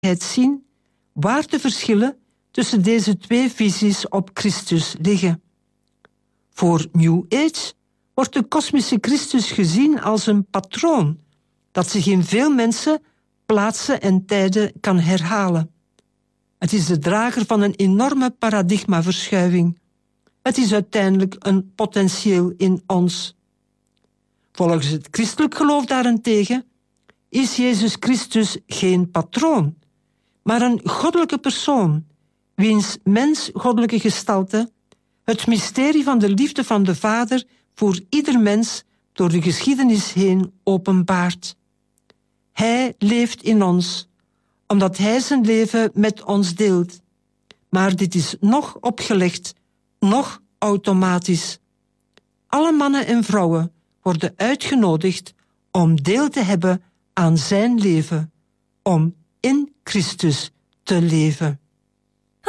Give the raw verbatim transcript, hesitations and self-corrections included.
zien waar de verschillen tussen deze twee visies op Christus liggen. Voor New Age wordt de kosmische Christus gezien als een patroon dat zich in veel mensen, plaatsen en tijden kan herhalen. Het is de drager van een enorme paradigmaverschuiving. Het is uiteindelijk een potentieel in ons. Volgens het christelijk geloof daarentegen is Jezus Christus geen patroon, maar een goddelijke persoon, wiens mens-goddelijke gestalte het mysterie van de liefde van de Vader voor ieder mens door de geschiedenis heen openbaart. Hij leeft in ons, omdat hij zijn leven met ons deelt. Maar dit is nog opgelegd, nog automatisch. Alle mannen en vrouwen worden uitgenodigd om deel te hebben aan zijn leven, om in Christus te leven.